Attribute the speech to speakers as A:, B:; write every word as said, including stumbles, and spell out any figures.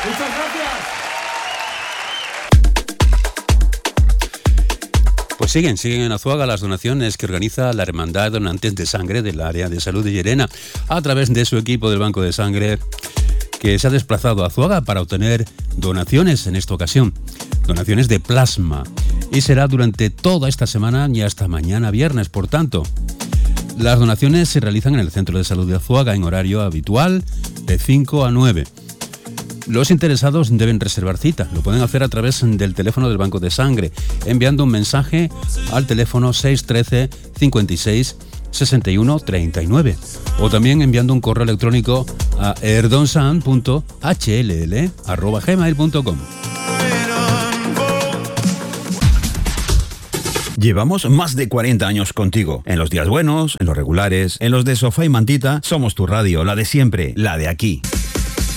A: Muchas gracias.
B: Pues siguen, siguen en Azuaga las donaciones que organiza la Hermandad de Donantes de Sangre del Área de Salud de Llerena a través de su equipo del Banco de Sangre, que se ha desplazado a Azuaga para obtener donaciones en esta ocasión, donaciones de plasma, y será durante toda esta semana y hasta mañana viernes. Por tanto, las donaciones se realizan en el Centro de Salud de Azuaga en horario habitual de cinco a nueve. Los interesados deben reservar cita. Lo pueden hacer a través del teléfono del Banco de Sangre, enviando un mensaje al teléfono seis uno tres, cincuenta y seis, sesenta y uno, treinta y nueve, o también enviando un correo electrónico a erdonsan punto h l l arroba gmail punto com.
C: Llevamos más de cuarenta años contigo. En los días buenos, en los regulares, en los de sofá y mantita, somos tu radio, la de siempre, la de aquí.